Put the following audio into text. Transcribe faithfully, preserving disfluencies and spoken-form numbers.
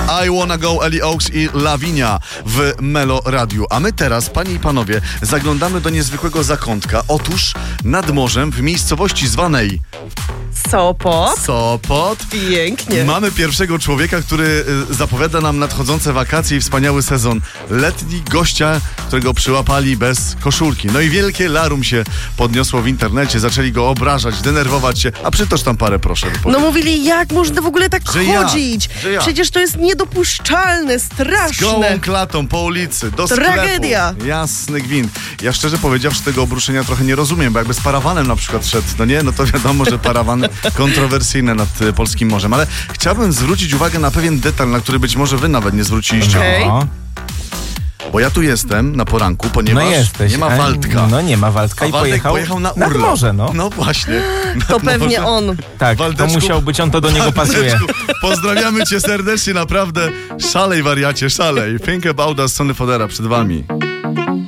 I Wanna Go, Ellie Oaks i Lavinia w Melo Radiu. A my teraz, panie i panowie, zaglądamy do niezwykłego zakątka. Otóż nad morzem, w miejscowości zwanej Sopot. Sopot. Pięknie. Mamy pierwszego człowieka, który y, zapowiada nam nadchodzące wakacje i wspaniały sezon letni. Gościa, którego przyłapali bez koszulki. No i wielkie larum się podniosło w internecie. Zaczęli go obrażać, denerwować się. A przytocz tam parę, proszę. No mówili, jak można w ogóle tak Że ja, chodzić? że ja. Przecież to jest niedopuszczalne, Z straszne. gołą klatą po ulicy, do Tragedia. sklepu. Jasny gwint. Ja szczerze powiedziawszy tego obruszenia trochę nie rozumiem, bo jakby z parawanem na przykład szedł, no nie, no to wiadomo, że parawany kontrowersyjny nad y, polskim morzem. Ale chciałbym zwrócić uwagę na pewien detal, na który być może wy nawet nie zwróciliście Okej. uwagi. O, Bo ja tu jestem na poranku, ponieważ no jesteś. nie ma a- Waldka. No nie ma Waldka A i Waldek pojechał, pojechał na nad urlop. morze, no. No właśnie. To Nad pewnie morze. on. Tak, Waldeczku- to musiał być on, to do niego pasuje. Waldeczku, pozdrawiamy cię serdecznie, naprawdę. Szalej, wariacie, szalej. Think about us, Sony Fodera przed wami.